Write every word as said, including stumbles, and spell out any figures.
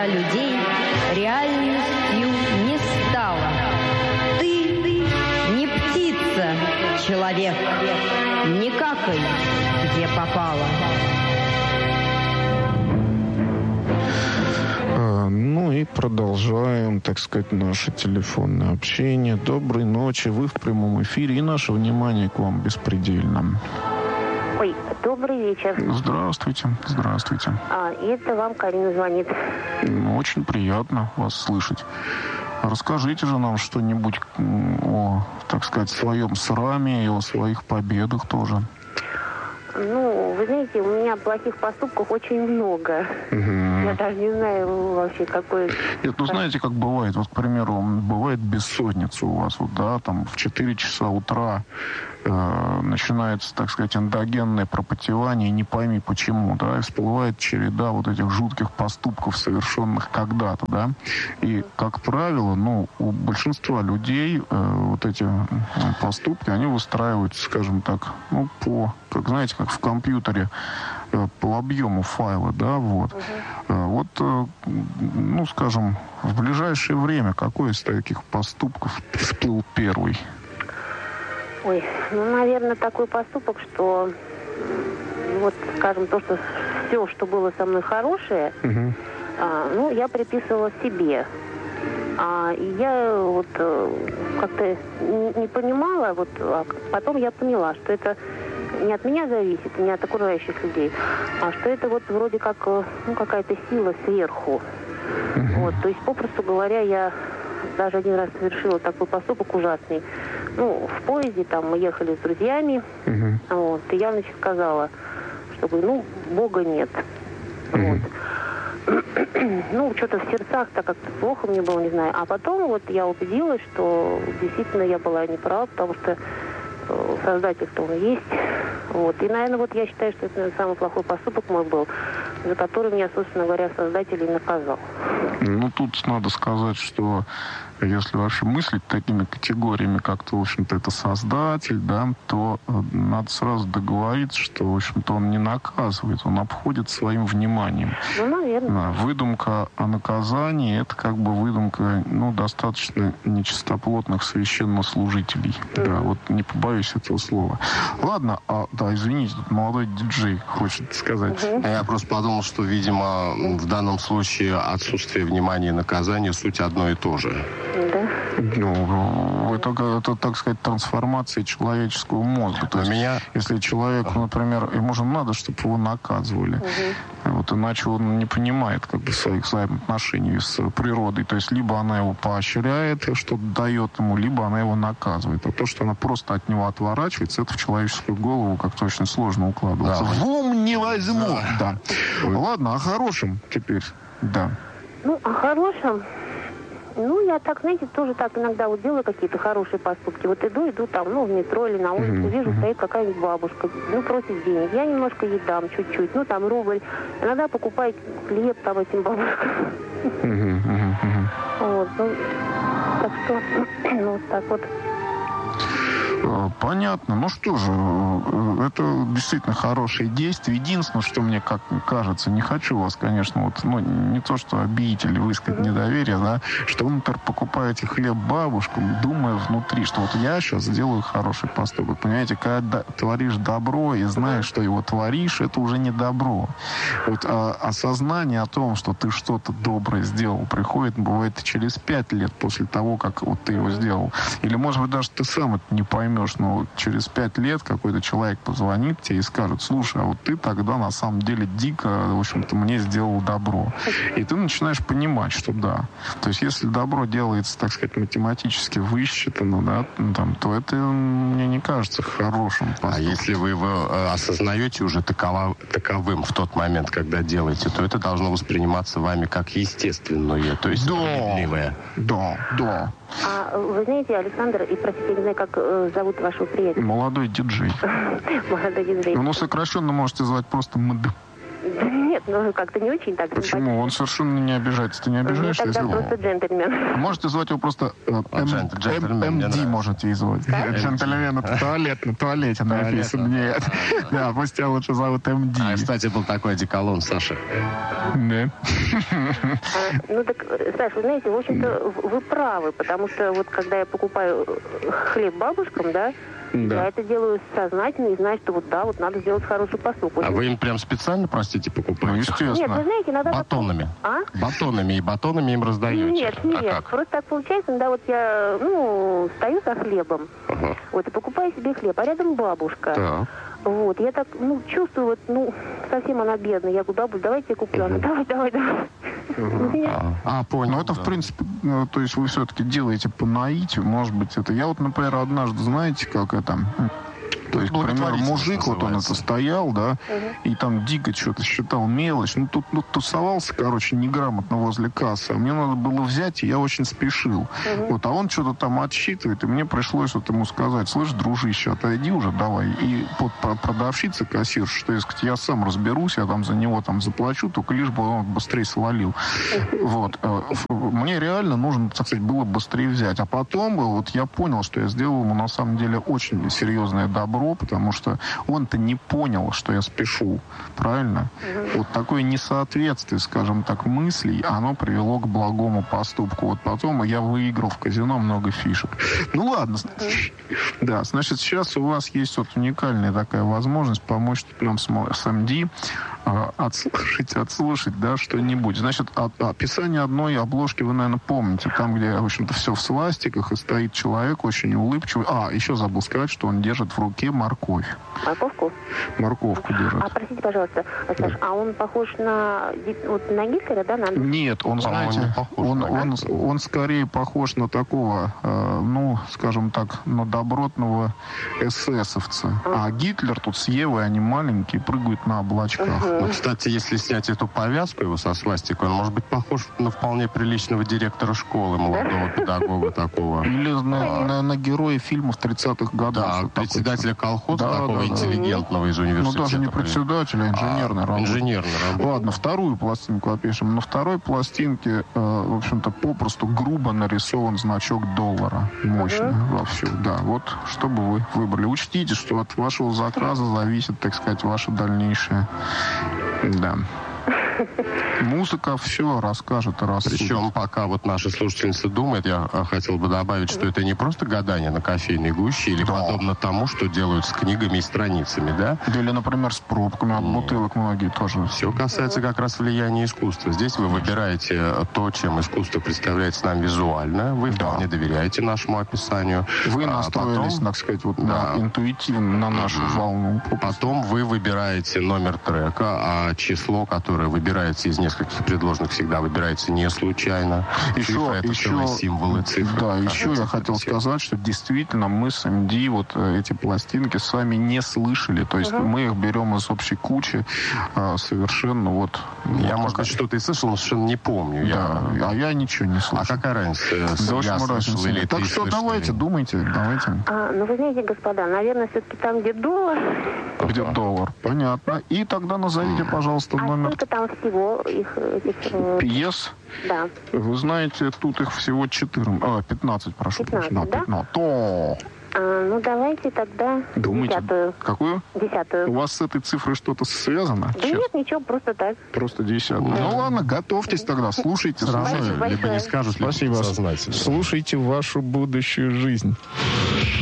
для людей реальностью не стала. Ты не птица, человек, не какай, где попало. Ну и продолжаем, так сказать, наше телефонное общение. Доброй ночи, вы в прямом эфире, и наше внимание к вам беспредельно. Ой, добрый вечер. Здравствуйте, здравствуйте. А, это вам Карина звонит. Очень приятно вас слышать. Расскажите же нам что-нибудь о, так сказать, своем сраме и о своих победах тоже. Ну, вы знаете, у меня плохих поступков очень много. Угу. Я даже не знаю вообще, какой... Нет, ну знаете, как бывает, вот, к примеру, бывает бессонница у вас, вот, да, там в четыре часа утра э, начинается, так сказать, эндогенное пропотевание, не пойми почему, да, и всплывает череда вот этих жутких поступков, совершенных когда-то, да, и, как правило, ну, у большинства людей э, вот эти поступки, они выстраиваются, скажем так, ну, по, как, знаете, как в компьютере, э, по объему файла, да, вот. Uh-huh. Э, вот, э, ну, скажем, в ближайшее время какой из таких поступков всплыл первый? Ой, ну, наверное, такой поступок, что, вот, скажем, то, что все, что было со мной хорошее, uh-huh. а, ну, я приписывала себе. А, и я вот как-то не, не понимала, вот, а потом я поняла, что это не от меня зависит, не от окружающих людей, а что это вот вроде как, ну, какая-то сила сверху. Uh-huh. Вот, то есть, попросту говоря, я даже один раз совершила такой поступок ужасный. Ну, в поезде, там, мы ехали с друзьями, uh-huh. вот, и я, значит, сказала, чтобы, ну, Бога нет. Uh-huh. Вот. Ну, что-то в сердцах так как-то плохо мне было, не знаю. А потом вот я убедилась, что действительно я была неправа, потому что Создатель-то он есть. Вот. И, наверное, вот я считаю, что это наверное, самый плохой поступок мой был, за который меня, собственно говоря, Создатель и наказал. Ну, тут надо сказать, что если вообще мыслить такими категориями, как, в общем-то, это Создатель, да, то надо сразу договориться, что, в общем-то, он не наказывает, он обходит своим вниманием. Ну, наверное. Да, выдумка о наказании – это как бы выдумка, ну, достаточно нечистоплотных священнослужителей. Mm-hmm. Да, вот не побоюсь этого слова. Ладно, а, да, извините, тут молодой диджей хочет сказать. Mm-hmm. Я просто подумал, что, видимо, в данном случае отсутствие внимания и наказания суть одно и то же. Да. Ну, это, это, так сказать, трансформация человеческого мозга. То есть, меня... если человеку, например, ему же надо, чтобы его наказывали. Угу. Вот, иначе он не понимает как бы своих взаимоотношений с природой. То есть, либо она его поощряет, что-то дает ему, либо она его наказывает. А то, что она просто от него отворачивается, это в человеческую голову как-то очень сложно укладывается. Да. В ум не возьму! Да. Да. Ладно, о хорошем теперь. Да. Ну, о хорошем... Ну, я так, знаете, тоже так иногда вот делаю какие-то хорошие поступки. Вот иду, иду там, ну, в метро или на улице, uh-huh, вижу, uh-huh. стоит какая-нибудь бабушка, ну, просит денег. Я немножко ей дам чуть-чуть, ну, там, рубль. Иногда покупаю хлеб там этим бабушкам. Uh-huh, uh-huh, uh-huh. Вот, ну, так что, ну, вот так вот. Понятно. Ну что же, это действительно хорошее действие. Единственное, что мне как кажется, не хочу вас, конечно, вот, ну, не то, что обидеть или высказать mm-hmm. недоверие, да, что вы, например, покупаете хлеб бабушкам, думая внутри, что вот я сейчас сделаю хороший поступок. Понимаете, когда творишь добро и знаешь, что его творишь, это уже не добро. Вот а, осознание о том, что ты что-то доброе сделал, приходит, бывает, через пять лет после того, как вот ты его сделал. Или, может быть, даже ты сам это не поймешь. Но через пять лет какой-то человек позвонит тебе и скажет: слушай, а вот ты тогда на самом деле дико, в общем-то, мне сделал добро. И ты начинаешь понимать, что да. То есть, если добро делается, так сказать, математически высчитано, да, там, то это мне не кажется хорошим поступком. А если вы его осознаете уже такова, таковым в тот момент, когда делаете, то это должно восприниматься вами как естественное, то есть да, справедливое. Да, да. А вы знаете, Александр, и, простите, я не знаю, как э, зовут вашего приятеля? Молодой диджей. Молодой диджей. Ну, сокращенно можете звать просто МД. Нет, ну как-то не очень так. Почему? Он совершенно не обижается. Ты не обижаешься? Тогда если... просто джентльмен. Можете звать его просто эм ди, можете и звать. Джентльмен, это туалет, на туалете написано. Нет. Да, пусть тебя лучше зовут эм ди. А, кстати, был такой одеколон, Саша. Да. Ну так, Саша, вы знаете, в общем-то, вы правы, потому что вот когда я покупаю хлеб бабушкам, да, Да. я это делаю сознательно и знаю, что вот да, вот надо сделать хороший поступок. А вы им прям специально, простите, Ну, покупаете? Нет, вы естественно. знаете, иногда... Батонами? А? Батонами и батонами им раздаете? Нет, А нет, как? просто так получается, когда вот я, ну, стою со хлебом, Ага. вот, и покупаю себе хлеб, а рядом бабушка. Так. Вот, я так, ну, чувствую, вот, ну, совсем она бедная. Я говорю, бабушка, давайте я куплю. Она, давай, давай, давай. А, а, понял. Ну, это, в да. принципе, ну, то есть вы все-таки делаете по наитию, может быть, это... Я вот, например, однажды, знаете, как это... То есть, к примеру, Благотворительность мужик, вот он называется. это стоял, да, и там дико что-то считал мелочь. Ну, тут ну, тусовался, короче, неграмотно возле кассы. А мне надо было взять, и я очень спешил. Вот, а он что-то там отсчитывает, и мне пришлось вот ему сказать: слышь, дружище, отойди уже давай. И вот про- продавщица, кассирша, что, дескать, я сам разберусь, я там за него там заплачу, только лишь бы он быстрее свалил. Вот. э, ф- Мне реально нужно, так сказать, было быстрее взять. А потом э, вот я понял, что я сделал ему на самом деле очень серьезное добро, потому что он-то не понял, что я спешу. Правильно? Вот такое несоответствие, скажем так, мыслей, оно привело к благому поступку. Вот потом я выиграл в казино много фишек. Ну ладно. Да, значит, сейчас у вас есть вот уникальная такая возможность помочь нам с мо- с эм ди э, отслушать, отслушать, да, что-нибудь. Значит, от- описание одной обложки вы, наверное, помните. Там, где, в общем-то, все в свастиках, и стоит человек очень улыбчивый. А, еще забыл сказать, что он держит в руке морковь. Морковку? Морковку держит. А, простите, пожалуйста, Саш, а он похож на, Гит- вот, на Гитлера, да? На... Нет, он, По-моему, знаете, не похож он, на он, он скорее похож на такого, э, ну, скажем так, на добротного эсэсовца. А Гитлер тут с Евой, они маленькие, прыгают на облачках. Ну, кстати, если снять эту повязку его со свастикой, он может быть похож на вполне приличного директора школы, молодого педагога такого. Или на, на, на героя фильмов тридцатых годов. Да, Вот такой председателя колхоза, Да, такого да, да. интеллигентного из Ну, университета. даже не блин. председателя, а инженерный А, работа. инженерный работа. Ладно, вторую пластинку опишем. На второй пластинке, э, в общем-то, попросту грубо нарисован значок доллара. Мощно вовсю. Да, вот, что бы вы выбрали. Учтите, что от вашего заказа зависит, так сказать, ваше дальнейшее. Да. Музыка все расскажет и рассудит. Причем, пока вот наша слушательница думает, я а, хотел бы добавить, что это не просто гадание на кофейной гуще или Да. подобно тому, что делают с книгами и страницами, да? Или, например, с пробками от бутылок многие тоже. Все касается как раз влияния искусства. Здесь вы выбираете то, чем искусство представляется нам визуально. Вы Да. вполне доверяете нашему описанию. Вы А настроились, потом- так сказать, вот Да. на, интуитивно на нашу волну. Потом вы выбираете номер трека, а число, которое выбирается из нескольких предложенных, всегда выбирается не случайно. Еще, Цифры — это еще, целые символы, цифры. Да, еще я Цифры хотел все. сказать, что действительно мы с эм ди вот э, эти пластинки с вами не слышали. То есть мы их берем из общей кучи э, совершенно вот... Я, вот может быть, такая- что-то и слышал, но совершенно не помню. Да, Я... а я ничего не А слышал. какая разница? Да, в Я общем, слышал разницы или нет. Так ты что слышал, давайте, или- думайте, давайте. А, ну, вы знаете, господа, наверное, все-таки там, где доллар, Где доллар? Понятно. И тогда назовите, пожалуйста, а номер сколько там всего их, этих... э, пьес. да. Вы знаете, тут их всего четырнадцать, а, пятнадцать, прошу пятнадцать, прощения. да? пятнадцать. То. А, ну, давайте тогда Думайте. десятую. Какую? Десятую. У вас с этой цифрой что-то связано? Да Честно? нет, ничего, просто так. Просто десятую. Ну ладно, готовьтесь тогда, слушайте. Сразу Спасибо либо не большое. скажут, либо Спасибо. сознательно. Слушайте вашу будущую жизнь.